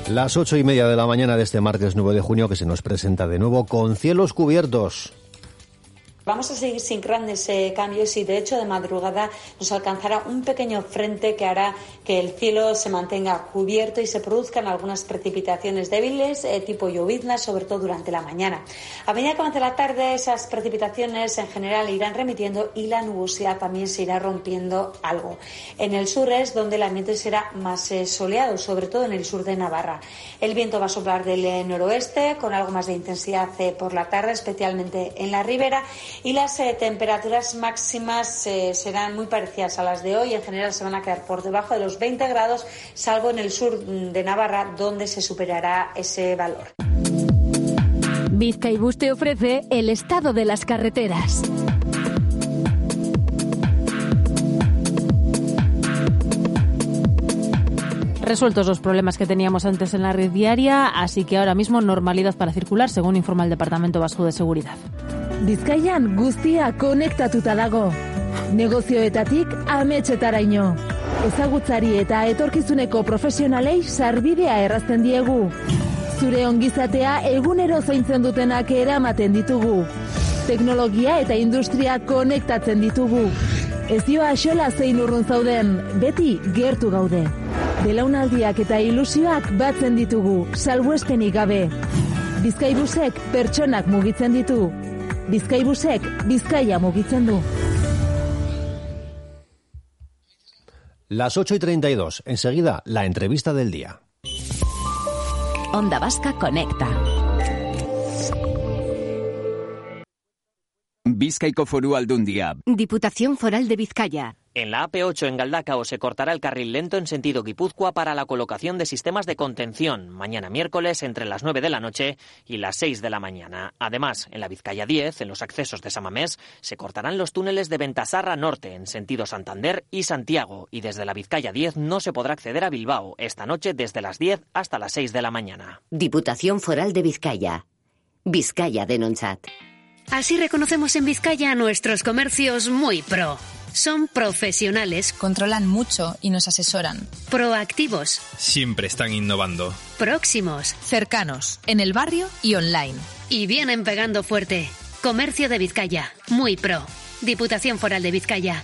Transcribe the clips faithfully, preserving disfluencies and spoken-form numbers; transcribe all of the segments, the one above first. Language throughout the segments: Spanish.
Las ocho y media de la mañana de este martes nueve de junio, que se nos presenta de nuevo con cielos cubiertos. Vamos a seguir sin grandes eh, cambios y, de hecho, de madrugada nos alcanzará un pequeño frente que hará que el cielo se mantenga cubierto y se produzcan algunas precipitaciones débiles, eh, tipo lloviznas, sobre todo durante la mañana. A medida que avance la tarde, esas precipitaciones en general irán remitiendo y la nubosidad también se irá rompiendo algo. En el sur es donde el ambiente será más eh, soleado, sobre todo en el sur de Navarra. El viento va a soplar del eh, noroeste con algo más de intensidad eh, por la tarde, especialmente en la ribera. Y las eh, temperaturas máximas eh, serán muy parecidas a las de hoy. En general se van a quedar por debajo de los veinte grados, salvo en el sur de Navarra, donde se superará ese valor. Bizkaibus te ofrece el estado de las carreteras. Resueltos los problemas que teníamos antes en la red viaria, así que ahora mismo normalidad para circular, según informa el Departamento Vasco de Seguridad. Bizkaian guztia konektatuta dago. Negozioetatik ametsetaraino. Ezagutzari eta etorkizuneko profesionalei sarbidea errazten diegu. Zure ongizatea egunero zaintzen dutenak eramaten ditugu. Teknologia eta industria konektatzen ditugu. Ez dio axola zein urrun zauden, beti gertu gaude. Belaunaldiak eta ilusioak batzen ditugu, salbuespenik gabe. Bizkaibusek pertsonak mugitzen ditu. Bizkaibusek Bizkaia mugitzen du. Las ocho y treinta y dos. Enseguida, la entrevista del día. Onda Vasca Conecta. Bizkaiko Foru Aldundia. Diputación Foral de Vizcaya. En la A P ocho en Galdakao se cortará el carril lento en sentido Guipúzcoa para la colocación de sistemas de contención, mañana miércoles entre las nueve de la noche y las seis de la mañana. Además, en la Vizcaya diez, en los accesos de Samamés, se cortarán los túneles de Ventasarra Norte en sentido Santander y Santiago, y desde la Vizcaya diez no se podrá acceder a Bilbao esta noche desde las diez hasta las seis de la mañana. Diputación Foral de Vizcaya. Vizcaya denontzat. Así reconocemos en Vizcaya a nuestros comercios muy pro. Son profesionales, controlan mucho y nos asesoran. Proactivos. Siempre están innovando. Próximos. Cercanos, en el barrio y online. Y vienen pegando fuerte. Comercio de Vizcaya, muy pro. Diputación Foral de Vizcaya.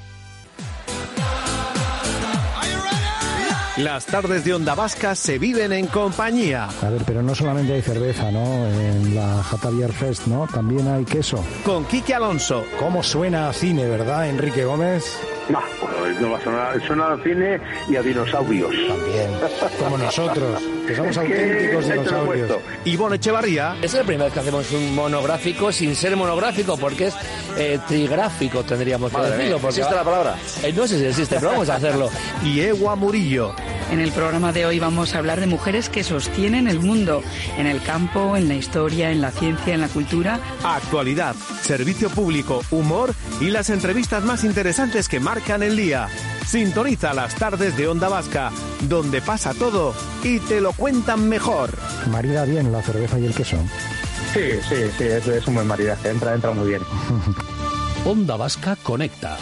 Las tardes de Onda Vasca se viven en compañía. A ver, pero no solamente hay cerveza, ¿no? En la Jatavier Fest, ¿no? También hay queso. Con Quique Alonso. ¿Cómo suena a cine, verdad, Enrique Gómez? No, no va a sonar, suena a cine y a dinosaurios. También, como nosotros, que somos auténticos dinosaurios. Ivonne Echevarría. Es la primera vez que hacemos un monográfico sin ser monográfico, porque es eh, trigráfico, tendríamos que Madre decirlo. Mía, ¿existe la palabra? Eh, no sé si existe, pero vamos a hacerlo. Y Ewa Murillo. En el programa de hoy vamos a hablar de mujeres que sostienen el mundo, en el campo, en la historia, en la ciencia, en la cultura. Actualidad, servicio público, humor y las entrevistas más interesantes que marcan el día. Sintoniza las tardes de Onda Vasca, donde pasa todo y te lo cuentan mejor. Marida bien la cerveza y el queso. Sí, sí, sí, es, es un buen maridaje, entra, entra muy bien. Onda Vasca Conecta.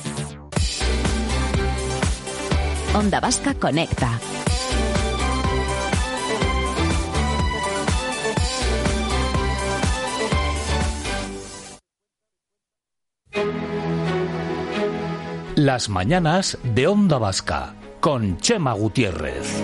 Onda Vasca Conecta. Las mañanas de Onda Vasca con Chema Gutiérrez.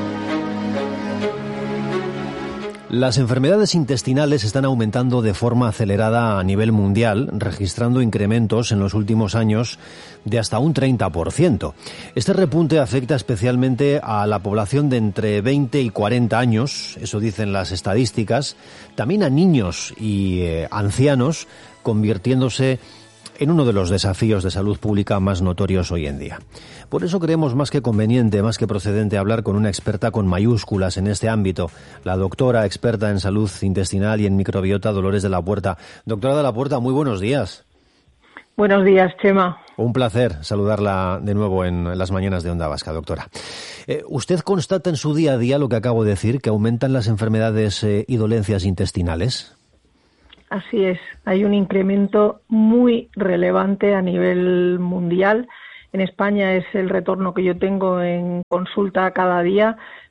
Las enfermedades intestinales están aumentando de forma acelerada a nivel mundial, registrando incrementos en los últimos años de hasta un treinta por ciento. Este repunte afecta especialmente a la población de entre veinte y cuarenta años, eso dicen las estadísticas, también a niños y eh, ancianos, convirtiéndose en uno de los desafíos de salud pública más notorios hoy en día. Por eso creemos más que conveniente, más que procedente hablar con una experta con mayúsculas en este ámbito, la doctora experta en salud intestinal y en microbiota, Dolores de la Puerta. Doctora de la Puerta, muy buenos días. Buenos días, Chema. Un placer saludarla de nuevo en las mañanas de Onda Vasca, doctora. Eh, ¿Usted constata en su día a día lo que acabo de decir, que aumentan las enfermedades eh, y dolencias intestinales? Así es, hay un incremento muy relevante a nivel mundial. En España es el retorno que yo tengo en consulta cada día,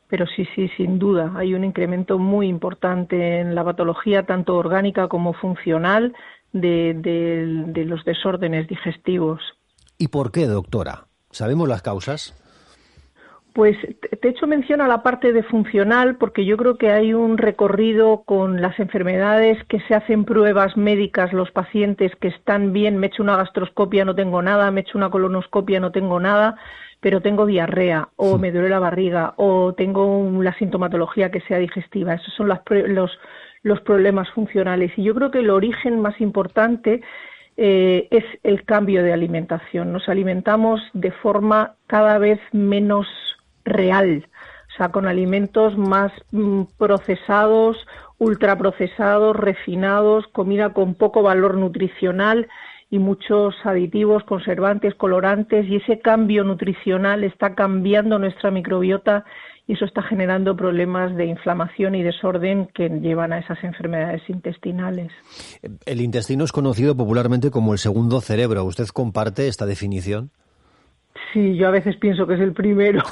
pero sí, sí, sin duda, hay un incremento muy importante en la patología, tanto orgánica como funcional, de, de, de los desórdenes digestivos. ¿Y por qué, doctora? ¿Sabemos las causas? Pues te he hecho mención a la parte de funcional, porque yo creo que hay un recorrido con las enfermedades que se hacen pruebas médicas, los pacientes que están bien, me he hecho una gastroscopia, no tengo nada, me he hecho una colonoscopia, no tengo nada, pero tengo diarrea, o me duele la barriga, o tengo la sintomatología que sea digestiva. Esos son las, los, los problemas funcionales. Y yo creo que el origen más importante eh, es el cambio de alimentación. Nos alimentamos de forma cada vez menos real, o sea, con alimentos más mm, procesados, ultraprocesados, refinados, comida con poco valor nutricional y muchos aditivos, conservantes, colorantes, y ese cambio nutricional está cambiando nuestra microbiota y eso está generando problemas de inflamación y desorden que llevan a esas enfermedades intestinales. El intestino es conocido popularmente como el segundo cerebro. ¿Usted comparte esta definición? Sí, yo a veces pienso que es el primero,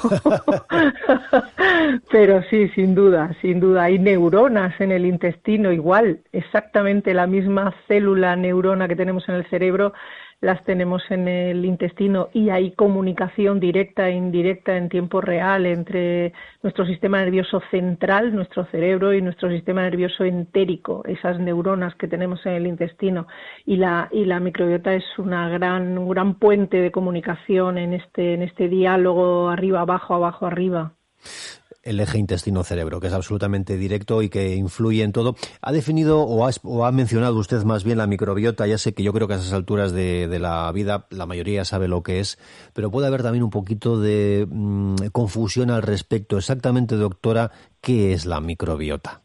pero sí, sin duda, sin duda. Hay neuronas en el intestino igual, exactamente la misma célula neurona que tenemos en el cerebro, las tenemos en el intestino y hay comunicación directa e indirecta en tiempo real entre nuestro sistema nervioso central, nuestro cerebro, y nuestro sistema nervioso entérico, esas neuronas que tenemos en el intestino, y la y la microbiota es una gran un gran puente de comunicación en este en este diálogo arriba abajo abajo arriba. El eje intestino-cerebro, que es absolutamente directo y que influye en todo. Ha definido o ha, o ha mencionado usted más bien la microbiota. Ya sé que yo creo que a esas alturas de, de la vida la mayoría sabe lo que es, pero puede haber también un poquito de mmm, confusión al respecto. Exactamente, doctora, ¿qué es la microbiota?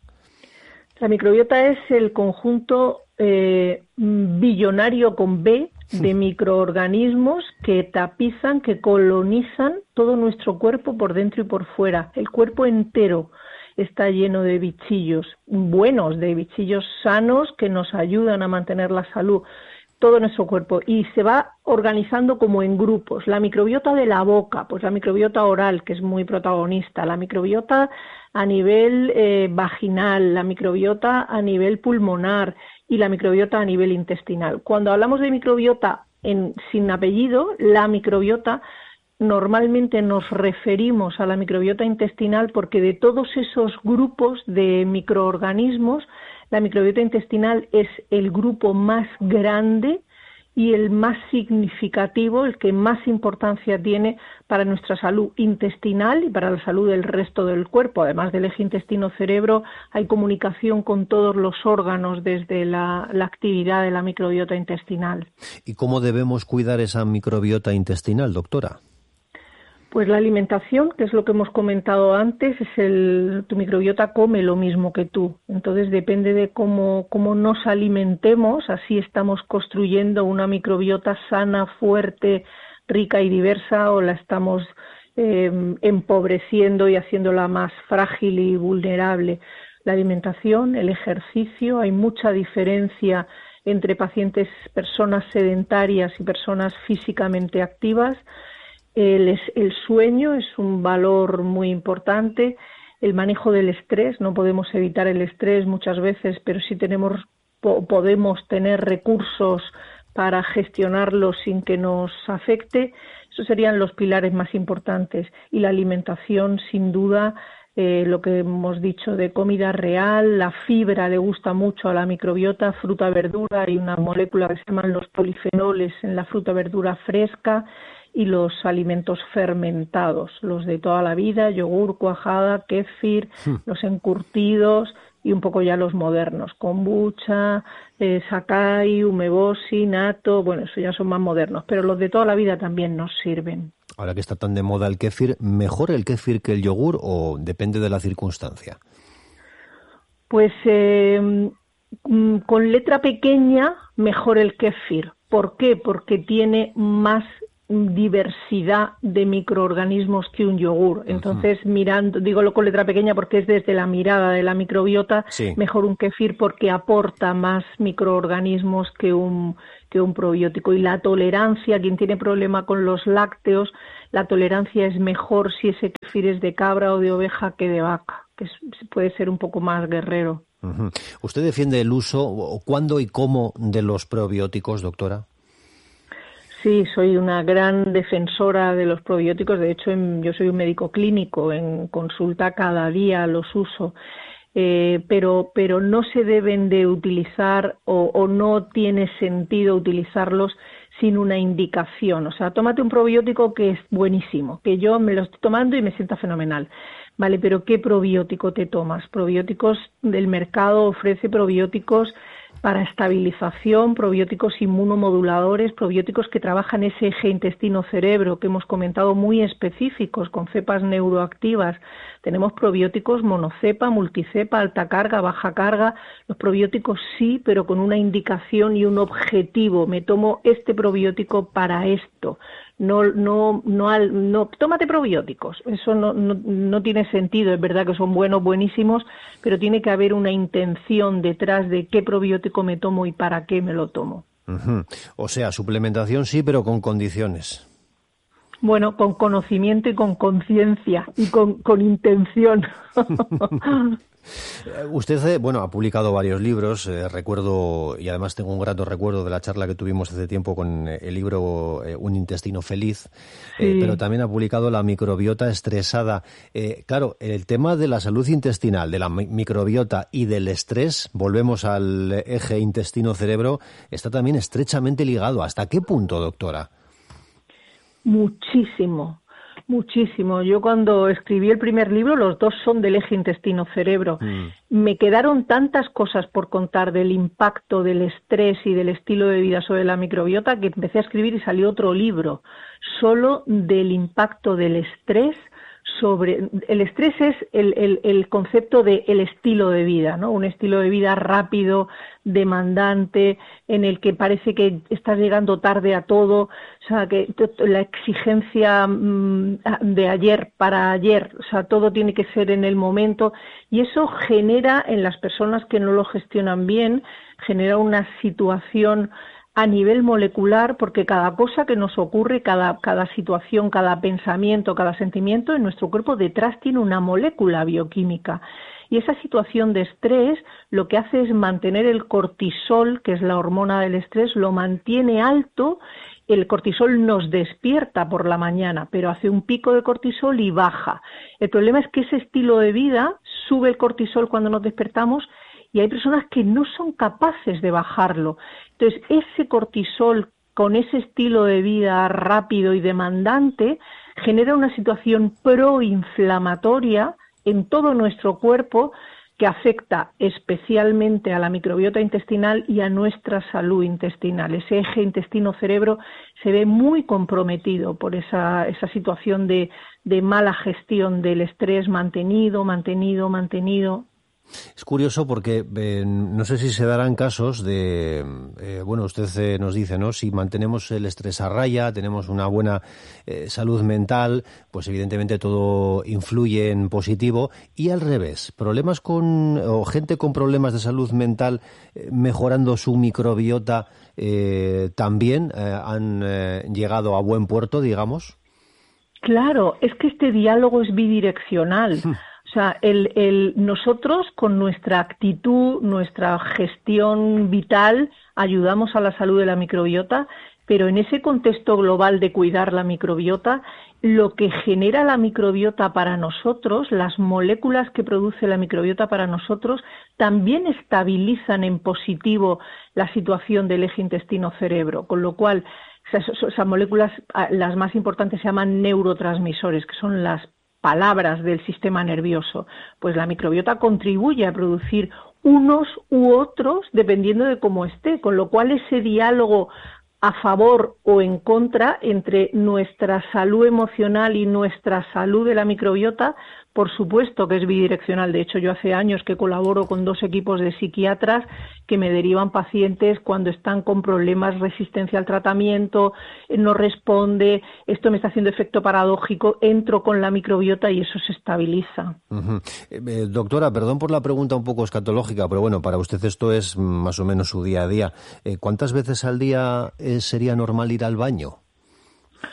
La microbiota es el conjunto eh, billonario con B de microorganismos que tapizan, que colonizan todo nuestro cuerpo por dentro y por fuera. El cuerpo entero está lleno de bichillos buenos, de bichillos sanos que nos ayudan a mantener la salud, todo nuestro cuerpo, y se va organizando como en grupos. La microbiota de la boca, pues la microbiota oral, que es muy protagonista, la microbiota a nivel eh, vaginal, la microbiota a nivel pulmonar y la microbiota a nivel intestinal. Cuando hablamos de microbiota en, sin apellido, la microbiota, normalmente nos referimos a la microbiota intestinal porque de todos esos grupos de microorganismos, la microbiota intestinal es el grupo más grande y el más significativo, el que más importancia tiene para nuestra salud intestinal y para la salud del resto del cuerpo. Además del eje intestino-cerebro, hay comunicación con todos los órganos desde la, la actividad de la microbiota intestinal. ¿Y cómo debemos cuidar esa microbiota intestinal, doctora? Pues la alimentación, que es lo que hemos comentado antes, es el tu microbiota come lo mismo que tú. Entonces depende de cómo, cómo nos alimentemos, así estamos construyendo una microbiota sana, fuerte, rica y diversa, o la estamos eh, empobreciendo y haciéndola más frágil y vulnerable. La alimentación, el ejercicio, hay mucha diferencia entre pacientes, personas sedentarias y personas físicamente activas. El, el sueño es un valor muy importante, el manejo del estrés, no podemos evitar el estrés muchas veces, pero sí tenemos, po, podemos tener recursos para gestionarlo sin que nos afecte. Esos serían los pilares más importantes. Y la alimentación, sin duda, eh, lo que hemos dicho de comida real, la fibra le gusta mucho a la microbiota, fruta, verdura, hay una molécula que se llaman los polifenoles en la fruta, verdura fresca, y los alimentos fermentados, los de toda la vida, yogur, cuajada, kéfir, hmm. los encurtidos y un poco ya los modernos, kombucha, eh, sakai, umeboshi, natto, bueno, eso ya son más modernos, pero los de toda la vida también nos sirven. Ahora que está tan de moda el kéfir, ¿mejor el kéfir que el yogur o depende de la circunstancia? Pues eh, con letra pequeña, mejor el kéfir. ¿Por qué? Porque tiene más diversidad de microorganismos que un yogur. Entonces, uh-huh. mirando, digo con letra pequeña porque es desde la mirada de la microbiota, sí. mejor un kéfir porque aporta más microorganismos que un que un probiótico. Y la tolerancia, quien tiene problema con los lácteos, la tolerancia es mejor si ese kéfir es de cabra o de oveja que de vaca, que es, puede ser un poco más guerrero. Uh-huh. ¿Usted defiende el uso, cuándo y cómo, de los probióticos, doctora? Sí, soy una gran defensora de los probióticos. De hecho, en, yo soy un médico clínico, en consulta cada día los uso. Eh, pero, pero no se deben de utilizar o, o no tiene sentido utilizarlos sin una indicación. O sea, tómate un probiótico que es buenísimo, que yo me lo estoy tomando y me sienta fenomenal. Vale, pero ¿qué probiótico te tomas? Probióticos del mercado ofrece probióticos para estabilización, probióticos inmunomoduladores, probióticos que trabajan ese eje intestino-cerebro que hemos comentado, muy específicos, con cepas neuroactivas. Tenemos probióticos monocepa, multicepa, alta carga, baja carga. Los probióticos sí, pero con una indicación y un objetivo. Me tomo este probiótico para esto. No, no, no, al, no, tómate probióticos. Eso no, no, no tiene sentido. Es verdad que son buenos, buenísimos, pero tiene que haber una intención detrás de qué probiótico me tomo y para qué me lo tomo. Uh-huh. O sea, suplementación sí, pero con condiciones. Bueno, con conocimiento y con conciencia y con, con intención. Usted, bueno, ha publicado varios libros, eh, recuerdo, y además tengo un grato recuerdo de la charla que tuvimos hace tiempo con el libro eh, Un intestino feliz, sí. eh, pero también ha publicado La microbiota estresada. Eh, claro, el tema de la salud intestinal, de la microbiota y del estrés, volvemos al eje intestino-cerebro, está también estrechamente ligado. ¿Hasta qué punto, doctora? Muchísimo. Muchísimo. Yo cuando escribí el primer libro, los dos son del eje intestino-cerebro. Mm. Me quedaron tantas cosas por contar del impacto del estrés y del estilo de vida sobre la microbiota que empecé a escribir y salió otro libro solo del impacto del estrés sobre... El estrés es el, el, el concepto de el estilo de vida, ¿no? Un estilo de vida rápido, demandante, en el que parece que estás llegando tarde a todo, o sea, que la exigencia de ayer para ayer, o sea, todo tiene que ser en el momento, y eso genera en las personas que no lo gestionan bien, genera una situación a nivel molecular, porque cada cosa que nos ocurre, cada, cada situación, cada pensamiento, cada sentimiento en nuestro cuerpo detrás tiene una molécula bioquímica. Y esa situación de estrés lo que hace es mantener el cortisol, que es la hormona del estrés, lo mantiene alto. El cortisol nos despierta por la mañana, pero hace un pico de cortisol y baja. El problema es que ese estilo de vida sube el cortisol cuando nos despertamos y hay personas que no son capaces de bajarlo. Entonces, ese cortisol con ese estilo de vida rápido y demandante genera una situación proinflamatoria en todo nuestro cuerpo que afecta especialmente a la microbiota intestinal y a nuestra salud intestinal. Ese eje intestino-cerebro se ve muy comprometido por esa, esa situación de, de mala gestión del estrés mantenido, mantenido, mantenido. Es curioso porque eh, no sé si se darán casos de, eh, bueno, usted eh, nos dice, ¿no? Si mantenemos el estrés a raya, tenemos una buena eh, salud mental, pues evidentemente todo influye en positivo. Y al revés, problemas con, o gente con problemas de salud mental eh, mejorando su microbiota eh, también eh, han eh, llegado a buen puerto, digamos. Claro, es que este diálogo es bidireccional. O sea, el, el, nosotros con nuestra actitud, nuestra gestión vital, ayudamos a la salud de la microbiota, pero en ese contexto global de cuidar la microbiota, lo que genera la microbiota para nosotros, las moléculas que produce la microbiota para nosotros, también estabilizan en positivo la situación del eje intestino-cerebro, con lo cual esas, esas moléculas, las más importantes, se llaman neurotransmisores, que son las palabras del sistema nervioso. Pues la microbiota contribuye a producir unos u otros dependiendo de cómo esté, con lo cual ese diálogo a favor o en contra entre nuestra salud emocional y nuestra salud de la microbiota, por supuesto que es bidireccional. De hecho, yo hace años que colaboro con dos equipos de psiquiatras que me derivan pacientes cuando están con problemas, resistencia al tratamiento, no responde, esto me está haciendo efecto paradójico, entro con la microbiota y eso se estabiliza. Uh-huh. Eh, doctora, perdón por la pregunta un poco escatológica, pero bueno, para usted esto es más o menos su día a día. Eh, ¿Cuántas veces al día eh, sería normal ir al baño?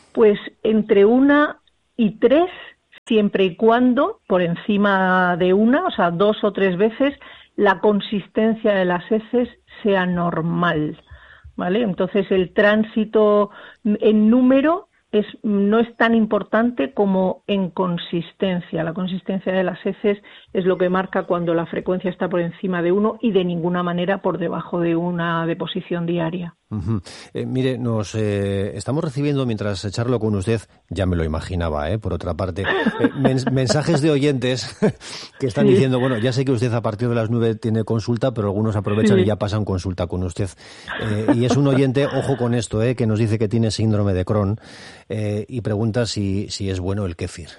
Pues entre una y tres, siempre y cuando por encima de una, o sea, dos o tres veces, la consistencia de las heces sea normal, ¿vale? Entonces el tránsito en número es, no es tan importante como en consistencia. La consistencia de las heces es lo que marca cuando la frecuencia está por encima de uno y de ninguna manera por debajo de una deposición diaria. Uh-huh. Eh, mire, nos eh, estamos recibiendo, mientras charlo con usted, ya me lo imaginaba, ¿eh? Por otra parte, eh, mens- mensajes de oyentes que están sí. diciendo, bueno, ya sé que usted a partir de las nueve tiene consulta, pero algunos aprovechan sí. y ya pasan consulta con usted. Eh, y es un oyente, ojo con esto, eh, que nos dice que tiene síndrome de Crohn eh, y pregunta si, si es bueno el kéfir.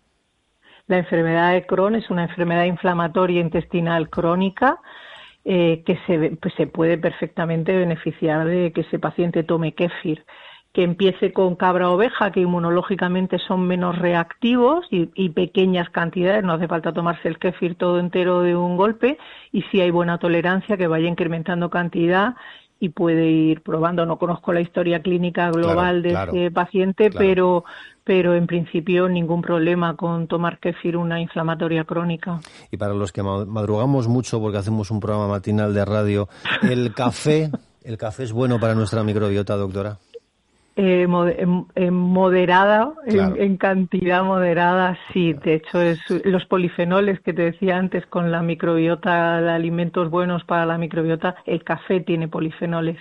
La enfermedad de Crohn es una enfermedad inflamatoria intestinal crónica Eh, que se, pues se puede perfectamente beneficiar de que ese paciente tome kéfir, que empiece con cabra oveja, que inmunológicamente son menos reactivos y, y pequeñas cantidades, no hace falta tomarse el kéfir todo entero de un golpe, y si hay buena tolerancia que vaya incrementando cantidad y puede ir probando. No conozco la historia clínica global claro, de claro, ese paciente, claro. pero pero en principio ningún problema con tomar kéfir, una inflamatoria crónica. Y para los que madrugamos mucho porque hacemos un programa matinal de radio, ¿el café, el café es bueno para nuestra microbiota, doctora? Eh, en, en moderada, claro. en, en cantidad moderada, sí. De hecho, es los polifenoles que te decía antes con la microbiota, de alimentos buenos para la microbiota, el café tiene polifenoles.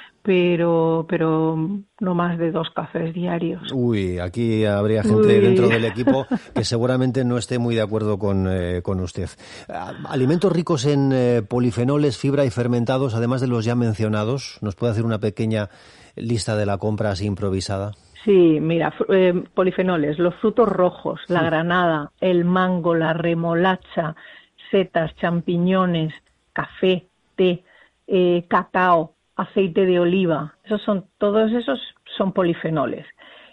Pero pero no más de dos cafés diarios. Uy, aquí habría gente Uy. dentro del equipo que seguramente no esté muy de acuerdo con, eh, con usted. Alimentos ricos en eh, polifenoles, fibra y fermentados, además de los ya mencionados, ¿nos puede hacer una pequeña lista de la compra así improvisada? Sí, mira, eh, polifenoles, los frutos rojos, sí. la granada, el mango, la remolacha, setas, champiñones, café, té, eh, cacao, aceite de oliva, esos son, todos esos son polifenoles.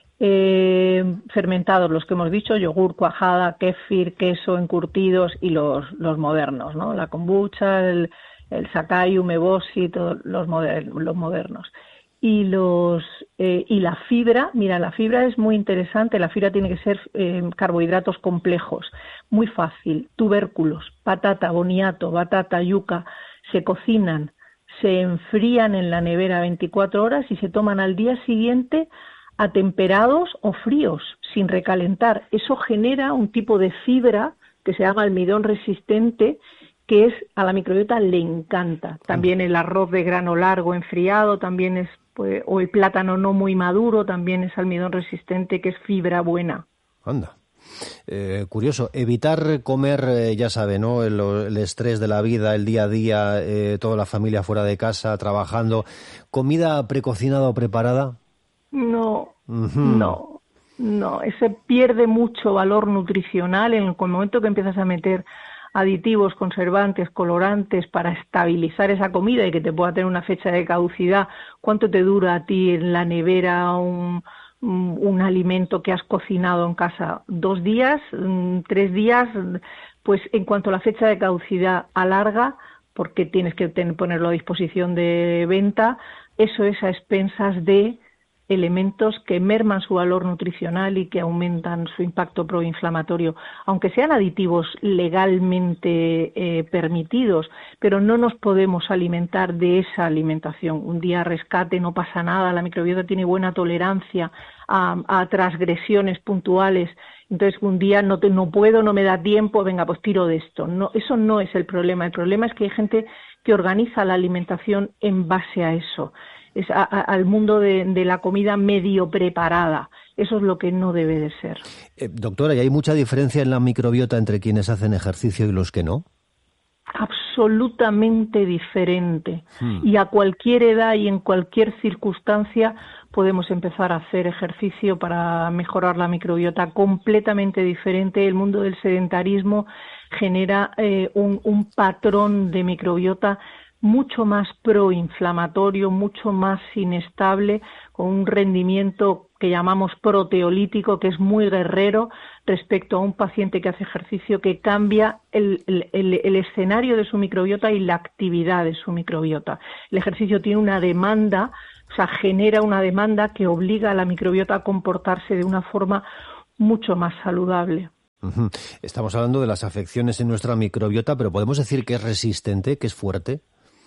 Eh, fermentados, los que hemos dicho, yogur, cuajada, kéfir, queso, encurtidos y los, los modernos, ¿no? La kombucha, el, el sakai, umeboshi, todos los, moder, los modernos. Y los eh, y la fibra, mira, la fibra es muy interesante, la fibra tiene que ser eh, carbohidratos complejos, muy fácil, tubérculos, patata, boniato, batata, yuca, se cocinan, se enfrían en la nevera veinticuatro horas y se toman al día siguiente atemperados o fríos, sin recalentar. Eso genera un tipo de fibra que se llama almidón resistente, que es a la microbiota le encanta. También el arroz de grano largo enfriado, también es, pues, o el plátano no muy maduro, también es almidón resistente, que es fibra buena. Anda. Eh, curioso, evitar comer, eh, ya sabe, ¿no? El, el estrés de la vida, el día a día, eh, toda la familia fuera de casa, trabajando. ¿Comida precocinada o preparada? No, uh-huh. no, no. Ese pierde mucho valor nutricional en el momento que empiezas a meter aditivos, conservantes, colorantes para estabilizar esa comida y que te pueda tener una fecha de caducidad. ¿Cuánto te dura a ti en la nevera un... un alimento que has cocinado en casa? ¿Dos días? ¿Tres días? Pues en cuanto a la fecha de caducidad alarga, porque tienes que tener, ponerlo a disposición de venta, eso es a expensas de elementos que merman su valor nutricional y que aumentan su impacto proinflamatorio, aunque sean aditivos legalmente eh, permitidos, pero no nos podemos alimentar de esa alimentación. Un día rescate, no pasa nada, la microbiota tiene buena tolerancia a, a transgresiones puntuales. Entonces un día no, te, no puedo, no me da tiempo, venga, pues tiro de esto. No, eso no es el problema. El problema es que hay gente que organiza la alimentación en base a eso. Es a, a, al mundo de, de la comida medio preparada. Eso es lo que no debe de ser. Eh, doctora, ¿y hay mucha diferencia en la microbiota entre quienes hacen ejercicio y los que no? Absolutamente diferente. Hmm. Y a cualquier edad y en cualquier circunstancia podemos empezar a hacer ejercicio para mejorar la microbiota. Completamente diferente. El mundo del sedentarismo genera eh, un, un patrón de microbiota mucho más proinflamatorio, mucho más inestable, con un rendimiento que llamamos proteolítico, que es muy guerrero respecto a un paciente que hace ejercicio, que cambia el, el, el, el escenario de su microbiota y la actividad de su microbiota. El ejercicio tiene una demanda O sea, genera una demanda que obliga a la microbiota a comportarse de una forma mucho más saludable. Uh-huh. Estamos hablando de las afecciones en nuestra microbiota, pero ¿podemos decir que es resistente, que es fuerte?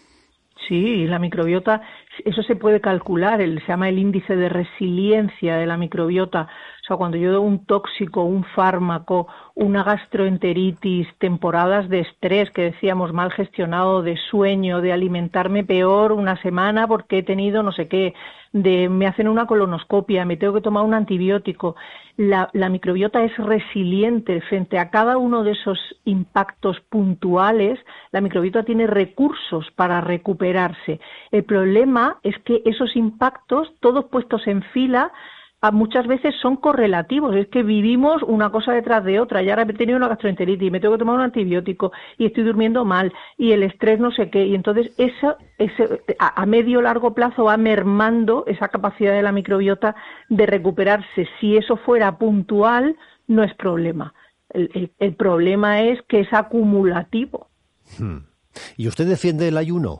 Sí, la microbiota, eso se puede calcular, el, se llama el índice de resiliencia de la microbiota. O sea, cuando yo doy un tóxico, un fármaco, una gastroenteritis, temporadas de estrés, que decíamos mal gestionado, de sueño, de alimentarme peor una semana porque he tenido no sé qué, de me hacen una colonoscopia, me tengo que tomar un antibiótico. La, la microbiota es resiliente frente a cada uno de esos impactos puntuales. La microbiota tiene recursos para recuperarse. El problema es que esos impactos, todos puestos en fila, muchas veces son correlativos, es que vivimos una cosa detrás de otra, y ahora he tenido una gastroenteritis, me tengo que tomar un antibiótico, y estoy durmiendo mal, y el estrés no sé qué, y entonces eso, ese, a, a medio largo plazo va mermando esa capacidad de la microbiota de recuperarse. Si eso fuera puntual, no es problema. El, el, el problema es que es acumulativo. Hmm. ¿Y usted defiende el ayuno?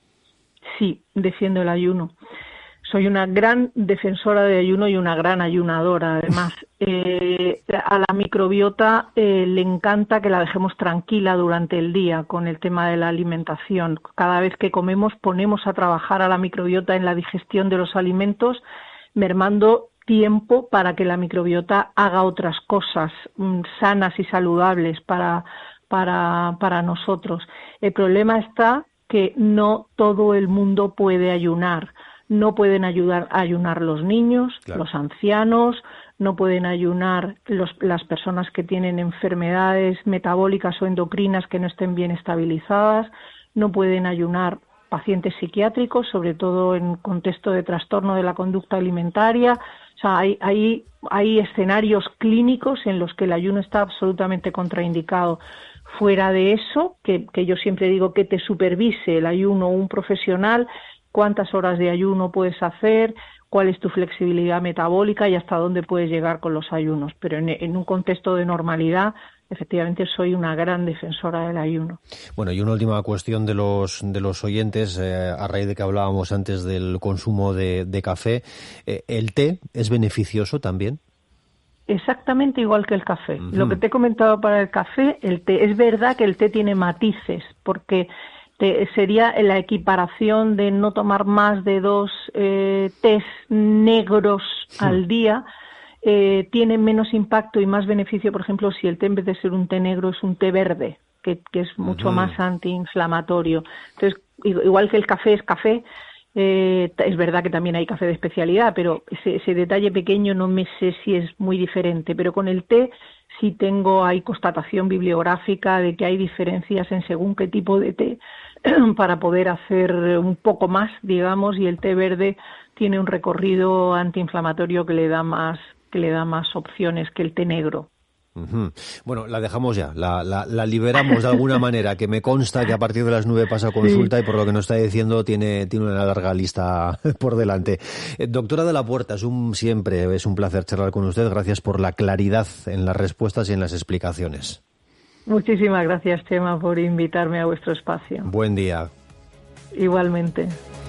Sí, defiendo el ayuno. Soy una gran defensora de ayuno y una gran ayunadora, además. Eh, a la microbiota eh, le encanta que la dejemos tranquila durante el día con el tema de la alimentación. Cada vez que comemos ponemos a trabajar a la microbiota en la digestión de los alimentos, mermando tiempo para que la microbiota haga otras cosas mmm, sanas y saludables para, para, para nosotros. El problema está que no todo el mundo puede ayunar. No pueden ayudar a ayunar los niños, claro, los ancianos, no pueden ayunar los, las personas que tienen enfermedades metabólicas o endocrinas que no estén bien estabilizadas, no pueden ayunar pacientes psiquiátricos, sobre todo en contexto de trastorno de la conducta alimentaria. O sea, hay, hay, hay escenarios clínicos en los que el ayuno está absolutamente contraindicado. Fuera de eso, que, que yo siempre digo que te supervise el ayuno un profesional, cuántas horas de ayuno puedes hacer, cuál es tu flexibilidad metabólica y hasta dónde puedes llegar con los ayunos. Pero en, en un contexto de normalidad, efectivamente soy una gran defensora del ayuno. Bueno, y una última cuestión de los de los oyentes, eh, a raíz de que hablábamos antes del consumo de, de café. Eh, ¿El té es beneficioso también? Exactamente igual que el café. Uh-huh. Lo que te he comentado para el café, el té, es verdad que el té tiene matices, porque sería la equiparación de no tomar más de dos eh, tés negros sí. al día, eh, tiene menos impacto y más beneficio, por ejemplo, si el té en vez de ser un té negro es un té verde, que, que es mucho uh-huh. más antiinflamatorio. Entonces, igual que el café es café, eh, es verdad que también hay café de especialidad, pero ese, ese detalle pequeño no me sé si es muy diferente, pero con el té sí tengo, hay constatación bibliográfica de que hay diferencias en según qué tipo de té para poder hacer un poco más, digamos, y el té verde tiene un recorrido antiinflamatorio que le da más, que le da más opciones que el té negro. Uh-huh. Bueno, la dejamos ya, la, la, la liberamos de alguna manera, que me consta que a partir de las nueve pasa consulta sí. y por lo que nos está diciendo tiene, tiene una larga lista por delante. Eh, doctora de la Puerta, es un, siempre es un placer charlar con usted. Gracias por la claridad en las respuestas y en las explicaciones. Muchísimas gracias, Chema, por invitarme a vuestro espacio. Buen día. Igualmente.